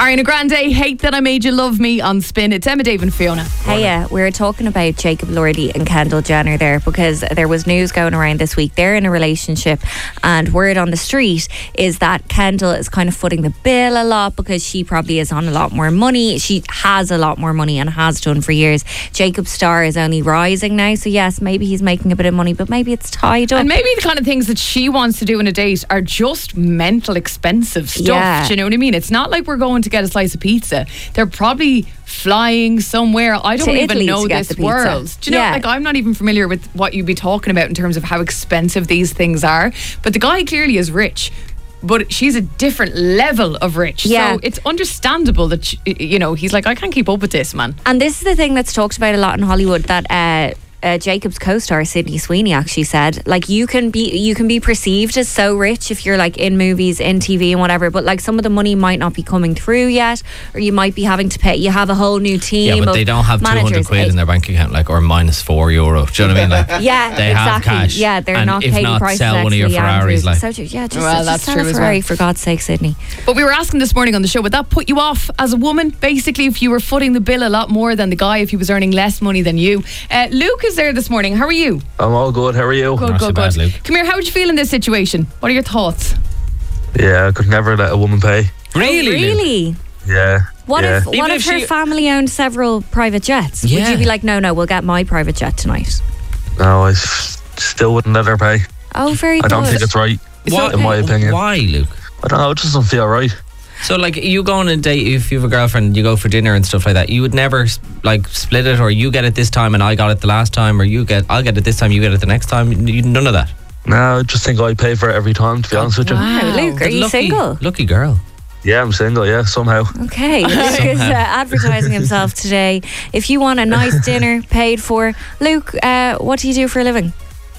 Ariana Grande, Hate That I Made You Love Me on Spin. It's Emma, Dave and Fiona. Hey, we were talking about Jacob Elordi and Kendall Jenner there because there was news going around this week. They're in a relationship, and word on the street is that Kendall is kind of footing the bill a lot because she probably is on a lot more money. She has a lot more money and has done for years. Jacob's star is only rising now, so yes, maybe he's making a bit of money, but maybe it's tied up. And maybe the kind of things that she wants to do in a date are just mental expensive stuff. Yeah. Do you know what I mean? It's not like we're going to get a slice of pizza. They're probably flying somewhere. I don't even Italy know to get this the pizza. world. Do you know, Yeah. like, I'm not even familiar with what you'd be talking about in terms of how expensive these things are. But the guy clearly is rich. But she's a different level of rich. Yeah. So it's understandable that, he's like, I can't keep up with this, man. And this is the thing that's talked about a lot in Hollywood, that Jacob's co-star Sydney Sweeney actually said, like, you can be perceived as so rich if you're like in movies, in TV and whatever, but like some of the money might not be coming through yet, or you might be having to pay. You have a whole new team. Yeah, but they don't have 200 quid in their bank account, like, or minus €4. Do you know what I mean? Like, yeah, they exactly. have cash. Yeah, they're and not if paying not, prices. sell one of your Ferraris. Like, so, yeah, just that's sell true a as Ferrari, well. for God's sake, Sydney. But we were asking this morning on the show, would that put you off as a woman? Basically, if you were footing the bill a lot more than the guy, if he was earning less money than you. Luke is there this morning. How are you? I'm all good. How are you? Good, Not good, too bad, good. Luke. Come here, how would you feel in this situation? What are your thoughts? Yeah, I could never let a woman pay. really? Luke? Really? Yeah. What yeah. if her family owned several private jets? Would Yeah. you be like, no, we'll get my private jet tonight? No, I still wouldn't let her pay. Oh, very I good. don't think it's right, What? in my opinion. Why, Luke? I don't know, it just doesn't feel right. So, like, you go on a date, if you have a girlfriend, you go for dinner and stuff like that, you would never, like, split it, or you get it this time and I got it the last time, or I'll get it this time, you get it the next time. None of that. No, I just think I pay for it every time, to be honest with you. Wow, Luke, are you single? Lucky girl. Yeah, I'm single, yeah, somehow. Okay, Luke is advertising himself today. If you want a nice dinner paid for, Luke, what do you do for a living?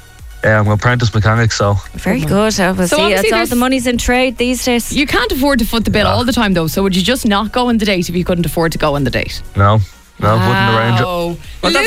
I'm an apprentice mechanic, so... Very good. So See, obviously that's all there's- the money's in trade these days. You can't afford to foot the bill all the time, though. So would you just not go on the date if you couldn't afford to go on the date? No, wouldn't arrange it. Wow. Well,